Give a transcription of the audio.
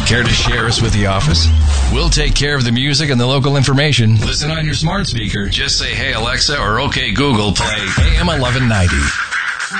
Care to share us with the office? We'll take care of the music and the local information. Listen on your smart speaker. Just say, "Hey Alexa," or "Okay Google, play AM 1190."